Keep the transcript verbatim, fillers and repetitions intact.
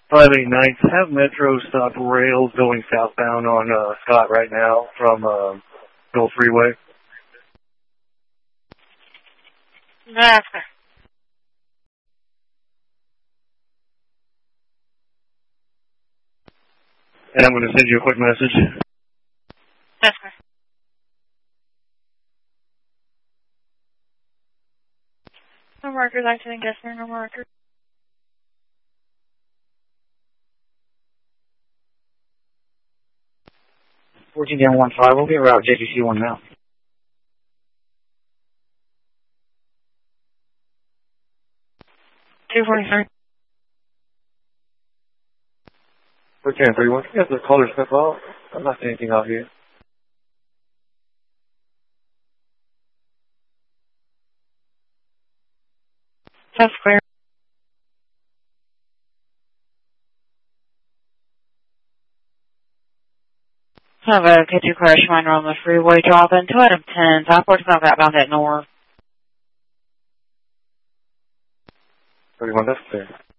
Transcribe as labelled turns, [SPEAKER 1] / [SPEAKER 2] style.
[SPEAKER 1] five eight nine, have Metro stop rails going southbound on uh, Scott right now from uh, Gulf Freeway.
[SPEAKER 2] Yes, sir.
[SPEAKER 1] And I'm going to send you a quick message.
[SPEAKER 2] Yes, sir. No markers, accident, yes, sir, no markers.
[SPEAKER 3] fourteen down one five, we'll be around J T C one now.
[SPEAKER 2] two forty-three.
[SPEAKER 1] fourteen three one, you have the color step out. I'm not seeing anything out here.
[SPEAKER 2] That's clear. Have a K two crash minor on the freeway dropping. two out of ten. Top forty five outbound at north.
[SPEAKER 1] thirty-one, that's clear.